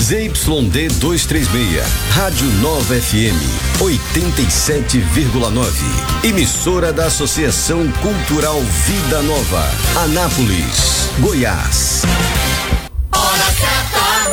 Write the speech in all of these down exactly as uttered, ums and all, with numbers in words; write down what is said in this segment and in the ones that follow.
Z Y D duzentos e trinta e seis, Rádio Nova F M, oitenta e sete vírgula nove. Emissora da Associação Cultural Vida Nova, Anápolis, Goiás. Hora certa.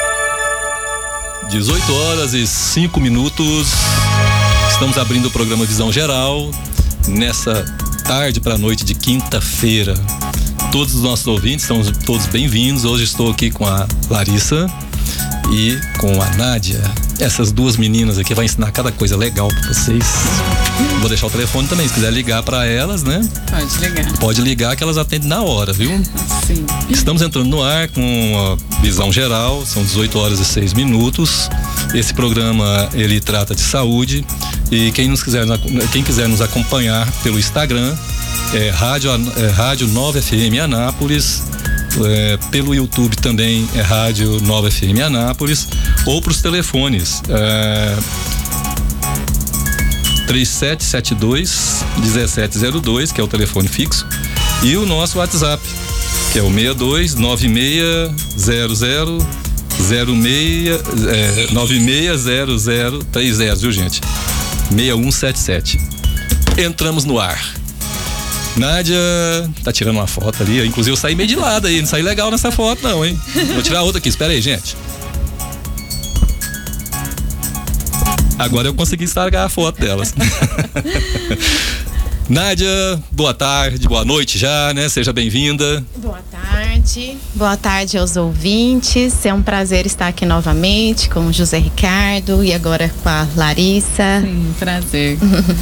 dezoito horas e cinco minutos. Estamos abrindo o programa Visão Geral nessa tarde para a noite de quinta-feira. Todos os nossos ouvintes são todos bem-vindos. Hoje estou aqui com a Larissa e com a Nádia. Essas duas meninas aqui vão ensinar cada coisa legal para vocês. Vou deixar o telefone também, se quiser ligar para elas, né? Pode ligar. Pode ligar que elas atendem na hora, viu? Sim. Estamos entrando no ar com a Visão Geral, são dezoito horas e seis minutos. Esse programa, ele trata de saúde e quem nos quiser, quem quiser nos acompanhar pelo Instagram é Rádio, é Rádio Nova F M Anápolis. É, pelo YouTube também é Rádio Nova F M Anápolis, ou para os telefones é, três sete sete dois, um sete zero dois, que é o telefone fixo, e o nosso WhatsApp, que é o seis dois nove seis zero zero zero seis é, nove seis zero zero três zero, viu, gente? seis um sete sete. Entramos no ar. Nádia tá tirando uma foto ali, inclusive eu saí meio de lado aí, não saí legal nessa foto não, hein? Vou tirar outra aqui, espera aí, gente. Agora eu consegui estragar a foto delas. Nádia, boa tarde, boa noite já, né? Seja bem-vinda. Boa tarde, boa tarde aos ouvintes. É um prazer estar aqui novamente com o José Ricardo e agora com a Larissa. Sim, prazer.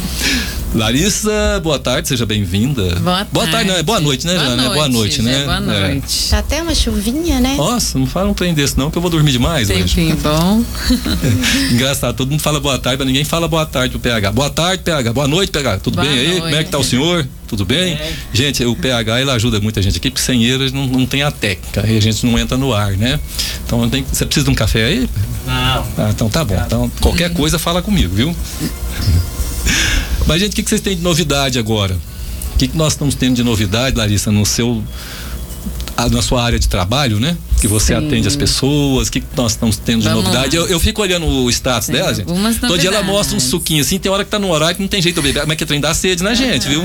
Larissa, boa tarde, seja bem-vinda. Boa tarde. Boa tarde, não, é boa noite, né, boa já, noite, né? Boa noite, né? Boa noite. É. Tá até uma chuvinha, né? Nossa, não fala um trem desse não, que eu vou dormir demais hoje. Tempinho bom. Engraçado, todo mundo fala boa tarde, mas ninguém fala boa tarde pro P H. Boa tarde, P H. Boa noite, P H. Tudo boa bem aí? noite. Como é que tá o senhor? Tudo bem? É. Gente, o P H, ele ajuda muita gente aqui, porque sem ele não, não tem a técnica, aí a gente não entra no ar, né? Então, tem, você precisa de um café aí? Não. Ah, então tá bom. Então, qualquer coisa, fala comigo, viu? Mas, gente, o que, que vocês têm de novidade agora? O que, que nós estamos tendo de novidade, Larissa, no seu, na sua área de trabalho, né? Que você Sim. atende as pessoas, o que, que nós estamos tendo de Vamos novidade? Eu, eu fico olhando o status Sim, dela, gente. Todo dia ela mostra um suquinho assim, tem hora que tá no horário que não tem jeito de beber, mas que trem dá sede na gente, viu?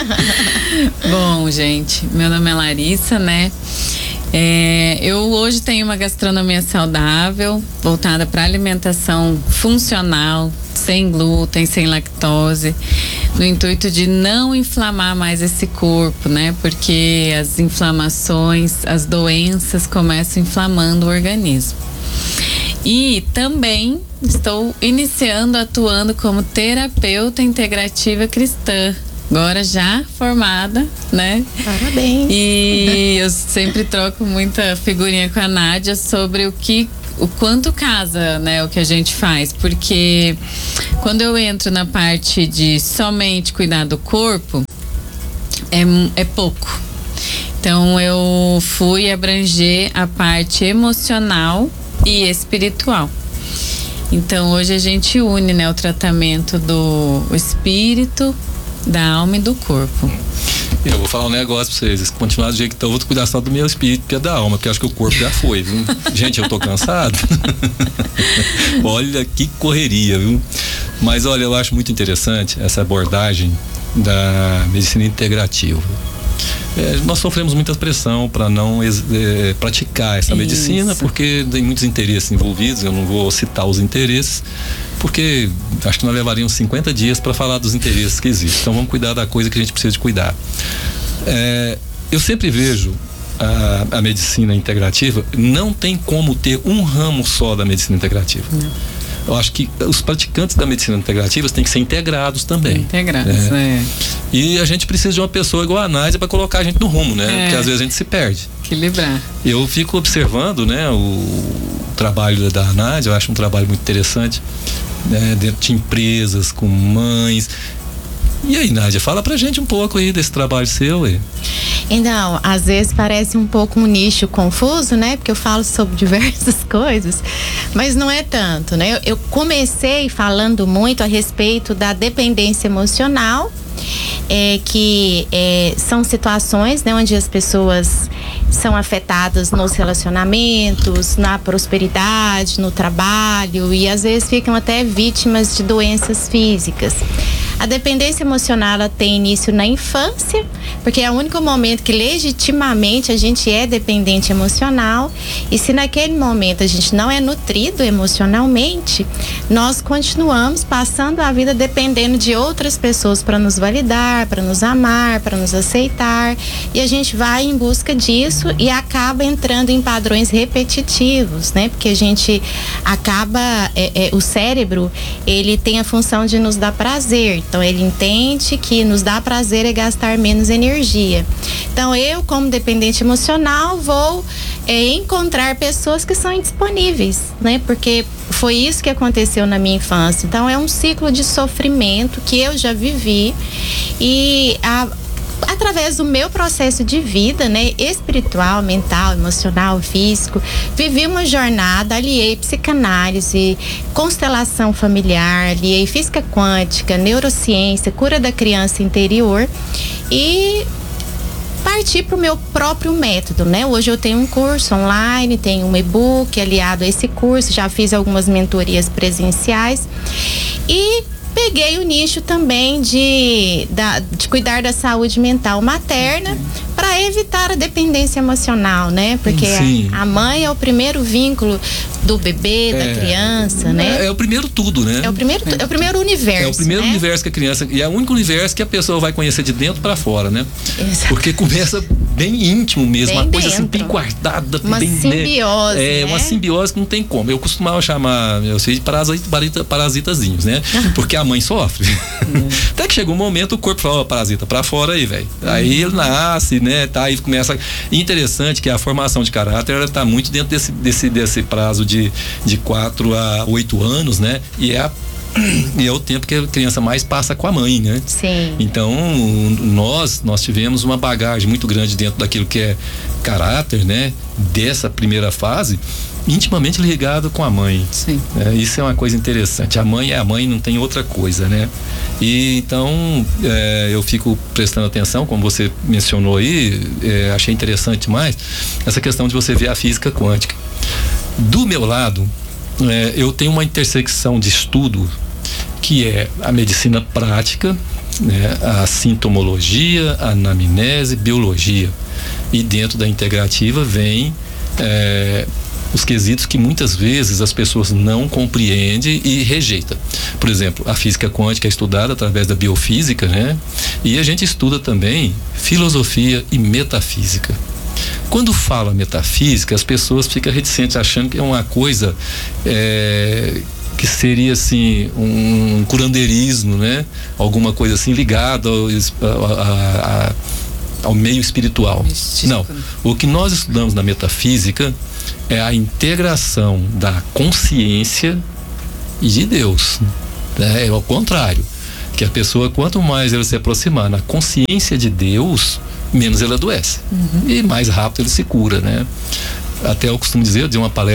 Bom, gente, meu nome é Larissa, né? É, eu hoje tenho uma gastronomia saudável, voltada para alimentação funcional, sem glúten, sem lactose, no intuito de não inflamar mais esse corpo, né? Porque as inflamações, as doenças começam inflamando o organismo. E também estou iniciando, atuando como terapeuta integrativa cristã. Agora já formada, né? Parabéns. E eu sempre troco muita figurinha com a Nádia sobre o que, o quanto casa, né? O que a gente faz. Porque quando eu entro na parte de somente cuidar do corpo, é, é pouco. Então eu fui abranger a parte emocional e espiritual. Então hoje a gente une, né, o tratamento do espírito, da alma e do corpo. Eu vou falar um negócio pra vocês, se continuar do jeito que estão, eu vou cuidar só do meu espírito e da alma, porque eu acho que o corpo já foi, viu? Gente, eu tô cansado. Olha que correria, viu? Mas olha, eu acho muito interessante essa abordagem da medicina integrativa. É, nós sofremos muita pressão para não é, praticar essa Isso. medicina, porque tem muitos interesses envolvidos. Eu não vou citar os interesses, porque acho que nós levaríamos cinquenta dias para falar dos interesses que existem. Então vamos cuidar da coisa que a gente precisa de cuidar. É, eu sempre vejo a, a medicina integrativa, não tem como ter um ramo só da medicina integrativa. Não. Eu acho que os praticantes da medicina integrativa têm que ser integrados também. Integrados, é. é. E a gente precisa de uma pessoa igual a Nádia para colocar a gente no rumo, né? É. Porque às vezes a gente se perde. Equilibrar. Eu fico observando, né, o trabalho da Nádia, eu acho um trabalho muito interessante, né, dentro de empresas, com mães. E aí, Nádia, fala pra gente um pouco aí desse trabalho seu aí. Então, às vezes parece um pouco um nicho confuso, né? Porque eu falo sobre diversas coisas, mas não é tanto, né? Eu, eu comecei falando muito a respeito da dependência emocional é que é, são situações, né, onde as pessoas são afetadas nos relacionamentos, na prosperidade, no trabalho e às vezes ficam até vítimas de doenças físicas. A dependência emocional ela tem início na infância, porque é o único momento que legitimamente a gente é dependente emocional, e se naquele momento a gente não é nutrido emocionalmente, nós continuamos passando a vida dependendo de outras pessoas para nos validar, para nos amar, para nos aceitar, e a gente vai em busca disso e acaba entrando em padrões repetitivos, né? Porque a gente acaba, é, é, o cérebro, ele tem a função de nos dar prazer. Então ele entende que nos dá prazer é gastar menos energia. Então eu, como dependente emocional, vou é, encontrar pessoas que são indisponíveis, né? Porque foi isso que aconteceu na minha infância. Então é um ciclo de sofrimento que eu já vivi e a através do meu processo de vida, né, espiritual, mental, emocional, físico, vivi uma jornada, aliei psicanálise, constelação familiar, aliei física quântica, neurociência, cura da criança interior e parti para o meu próprio método, né? Hoje eu tenho um curso online, tenho um e-book aliado a esse curso, já fiz algumas mentorias presenciais e peguei o nicho também de, da, de cuidar da saúde mental materna para evitar a dependência emocional, né? Porque a, a mãe é o primeiro vínculo do bebê, é, da criança, né? É, é o primeiro tudo, né? É o primeiro, é o primeiro universo. É o primeiro né? universo que a criança, e é o único universo que a pessoa vai conhecer de dentro para fora, né? Exato. Porque começa bem íntimo mesmo, bem uma coisa dentro. assim bem guardada, uma bem, simbiose, é, né? uma simbiose que não tem como. Eu costumava chamar meus filhos de parasita, parasitazinhos, né? Porque a mãe sofre. Hum. Até que chega um momento o corpo fala, ó, parasita pra fora aí, velho. Aí ele nasce, né? Tá, aí começa. Interessante que a formação de caráter ela tá muito dentro desse, desse, desse prazo de, de quatro a oito anos, né? E é a E é o tempo que a criança mais passa com a mãe, né? Sim. Então, nós, nós tivemos uma bagagem muito grande dentro daquilo que é caráter, né? Dessa primeira fase, intimamente ligado com a mãe. Sim. É, isso é uma coisa interessante. A mãe é a mãe, não tem outra coisa, né? E então, é, eu fico prestando atenção, como você mencionou aí, é, achei interessante mais essa questão de você ver a física quântica. Do meu lado, é, eu tenho uma intersecção de estudo que é a medicina prática, né, a sintomologia, a anamnese, biologia. E dentro da integrativa vem é, os quesitos que muitas vezes as pessoas não compreendem e rejeitam. Por exemplo, a física quântica é estudada através da biofísica, né? E a gente estuda também filosofia e metafísica. Quando fala metafísica, as pessoas ficam reticentes, achando que é uma coisa é, que seria assim um curandeirismo, né? Alguma coisa assim ligada ao, a, a, a, ao meio espiritual. Místico. Não, o que nós estudamos na metafísica é a integração da consciência e de Deus, né? É ao contrário, que a pessoa, quanto mais ela se aproximar na consciência de Deus, menos ela adoece, uhum. E mais rápido ele se cura, né? Até eu costumo dizer, de uma palestra